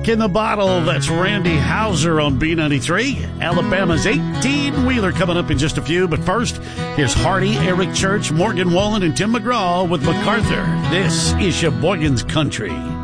Back in the bottle, that's Randy Houser on B93. Alabama's 18-wheeler coming up in just a few. But first, here's Hardy, Eric Church, Morgan Wallen, and Tim McGraw with MacArthur. This is Sheboygan's Country.